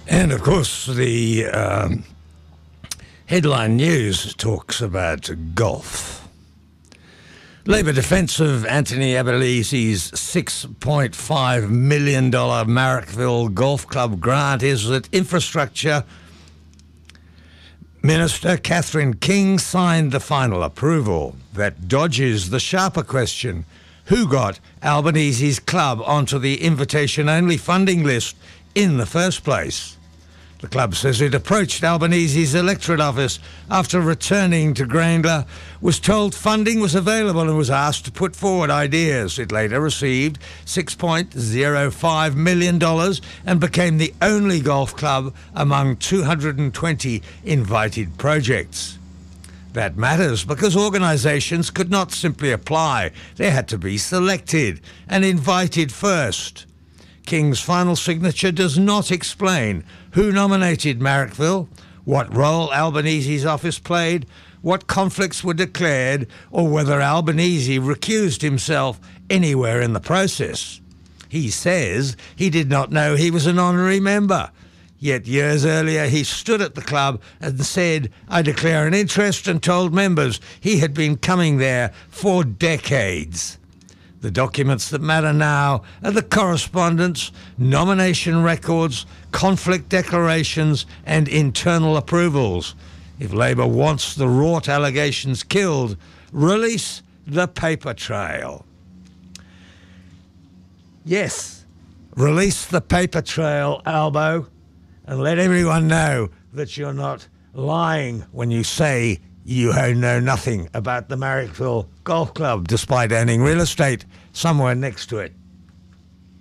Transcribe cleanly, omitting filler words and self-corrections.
And of course, the headline news talks about golf. Labor defence of Anthony Albanese's $6.5 million Marrickville Golf Club grant is that Infrastructure Minister Catherine King signed the final approval. That dodges the sharper question: who got Albanese's club onto the invitation-only funding list in the first place? The club says it approached Albanese's electorate office after returning to Grayndler, was told funding was available and was asked to put forward ideas. It later received $6.05 million and became the only golf club among 220 invited projects. That matters because organisations could not simply apply. They had to be selected and invited first. King's final signature does not explain who nominated Marrickville, what role Albanese's office played, what conflicts were declared, or whether Albanese recused himself anywhere in the process. He says he did not know he was an honorary member. Yet years earlier he stood at the club and said, "I declare an interest," and told members he had been coming there for decades. The documents that matter now are the correspondence, nomination records, conflict declarations and internal approvals. If Labor wants the wrought allegations killed, release the paper trail. Yes, release the paper trail, Albo, and let everyone know that you're not lying when you say you know nothing about the Marrickville Golf Club, despite owning real estate somewhere next to it.